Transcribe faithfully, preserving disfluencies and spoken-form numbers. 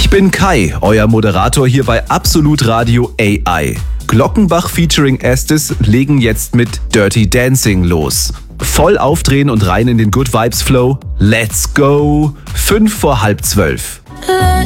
Ich bin Kai, euer Moderator hier bei Absolut Radio A I. Glockenbach featuring Estes legen jetzt mit Dirty Dancing los. Voll aufdrehen und rein in den Good Vibes Flow. Let's go! Fünf vor halb zwölf. Let